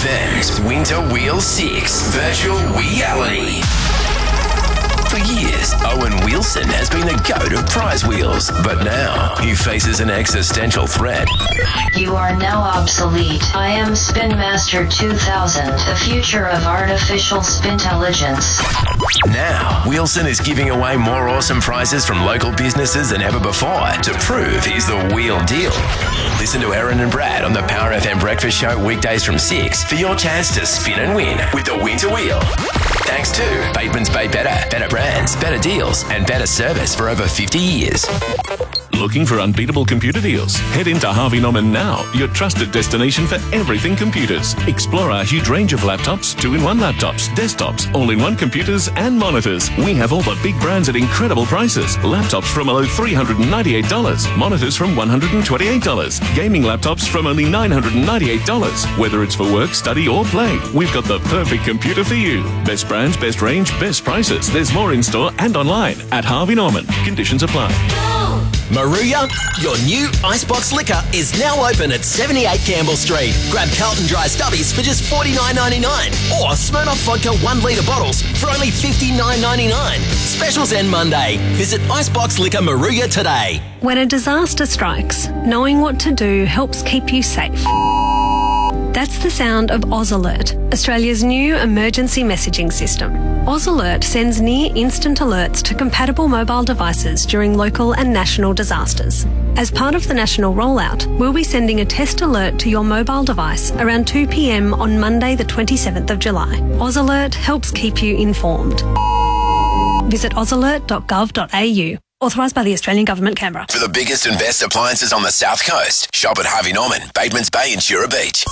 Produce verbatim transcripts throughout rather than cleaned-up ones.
M's Winter Wheel six Virtual Reality. For years, Owen Wilson has been the goat of prize wheels, but now he faces an existential threat. You are now obsolete. I am Spin Master two thousand, the future of artificial spintelligence. Now, Wilson is giving away more awesome prizes from local businesses than ever before to prove he's the wheel deal. Listen to Erin and Brad on the Power F M Breakfast Show weekdays from six for your chance to spin and win with the Winter Wheel. Thanks to Bateman's Bay Better, better brands, better deals, and better service for over fifty years. Looking for unbeatable computer deals? Head into Harvey Norman now, your trusted destination for everything computers. Explore our huge range of laptops, two-in-one laptops, desktops, all-in-one computers, and monitors. We have all the big brands at incredible prices. Laptops from below three hundred ninety-eight dollars, monitors from one hundred twenty-eight dollars, gaming laptops from only nine hundred ninety-eight dollars. Whether it's for work, study, or play, we've got the perfect computer for you. Best brands, best range, best prices. There's more in store and online at Harvey Norman. Conditions apply. Maruya, your new Icebox liquor is now open at seventy-eight Campbell Street. Grab Carlton Dry Stubbies for just forty-nine ninety-nine or Smirnoff Vodka one litre bottles for only fifty-nine ninety-nine. Specials end Monday. Visit Icebox Liquor Maruya today. When a disaster strikes, knowing what to do helps keep you safe. That's the sound of Oz Alert, Australia's new emergency messaging system. Oz Alert sends near-instant alerts to compatible mobile devices during local and national disasters. As part of the national rollout, we'll be sending a test alert to your mobile device around two p m on Monday the twenty-seventh of July. Oz Alert helps keep you informed. Visit oz alert dot gov dot a u. Authorised by the Australian Government, Canberra. For the biggest and best appliances on the South Coast, shop at Harvey Norman, Bateman's Bay and Shura Beach.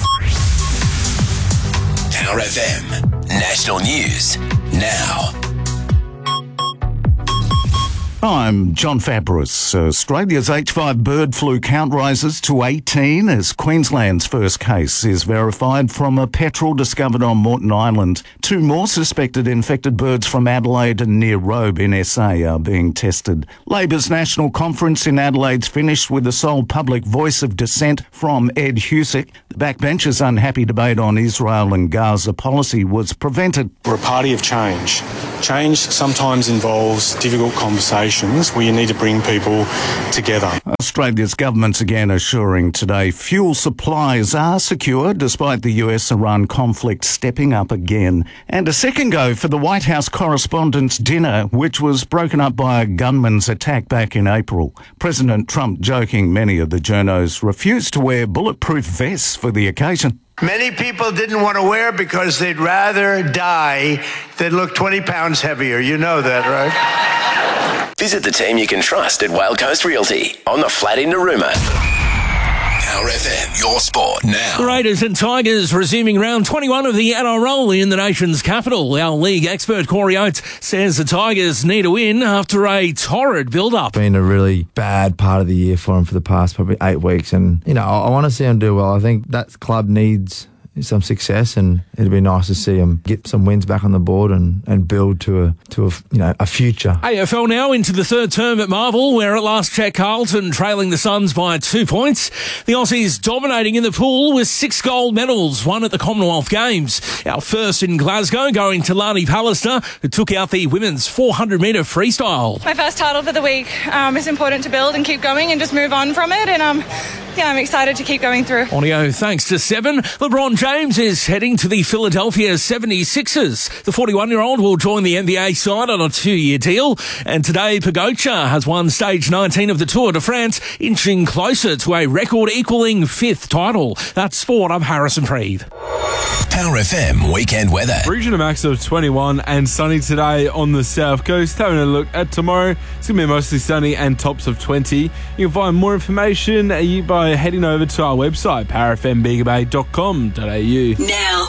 Power F M. National News. Now. I'm John Fabris. Australia's H five bird flu count rises to eighteen as Queensland's first case is verified from a petrel discovered on Moreton Island. Two more suspected infected birds from Adelaide and near Robe in S A are being tested. Labor's national conference in Adelaide's finished with the sole public voice of dissent from Ed Husic. The backbenchers' unhappy debate on Israel and Gaza policy was prevented. We're a party of change. Change sometimes involves difficult conversations where you need to bring people together. Australia's government's again assuring today fuel supplies are secure despite the U S-Iran conflict stepping up again. And a second go for the White House Correspondents' Dinner, which was broken up by a gunman's attack back in April. President Trump joking many of the journos refused to wear bulletproof vests for the occasion. Many people didn't want to wear because they'd rather die than look twenty pounds heavier. You know that, right? Visit the team you can trust at Whale Coast Realty on the flat in Narooma. Power F M, your sport now. The Raiders and Tigers resuming round twenty-one of the N R L in the nation's capital. Our league expert Corey Oates says the Tigers need a win after a torrid build-up. Been a really bad part of the year for them for the past probably eight weeks, and you know I, I want to see them do well. I think that club needs some success, and it'd be nice to see them get some wins back on the board and, and build to a to a you know a future. A F L now into the third term at Marvel, where at last check Carlton trailing the Suns by two points. The Aussies dominating in the pool with six gold medals, one at the Commonwealth Games. Our first in Glasgow going to Lani Pallister, who took out the women's four hundred metre freestyle. My first title for the week. Um, it's important to build and keep going and just move on from it, and um, yeah, I'm excited to keep going through. Audio thanks to Seven. LeBron James is heading to the Philadelphia seventy-sixers. The forty-one-year-old will join the N B A side on a two-year deal. And today, Pogacar has won stage nineteen of the Tour de France, inching closer to a record-equalling fifth title. That's sport. I'm Harrison Freed. Power F M weekend weather. Region a max of twenty-one and sunny today on the south coast. Having a look at tomorrow, it's going to be mostly sunny and tops of twenty. You can find more information by heading over to our website, power f m bega bay dot com dot a u. Now.